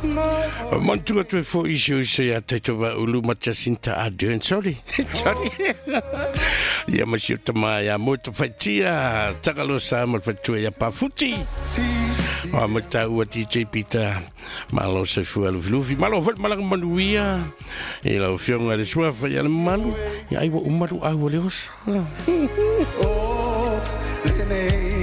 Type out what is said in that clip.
Mantua tu fo isu ya taitoba ulu Jacinta Ardern. Sorry. Ya masih tama ya moto fatia takalo sama fatua ya pafuti. Mata ua DJ Peter malo se fu alu filufi malo vat malang manuia e la fionga le sua fa ya malu ya ai wo umaru au le os